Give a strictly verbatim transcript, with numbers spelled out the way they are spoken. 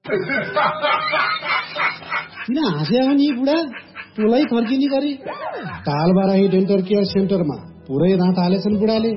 किन हाँस्या हो नि बुढा? तँलाई फर्किने गरी कालबाराही डेन्टल केयर सेन्टरमा पुरै दाँत हालेछन् बुढाले।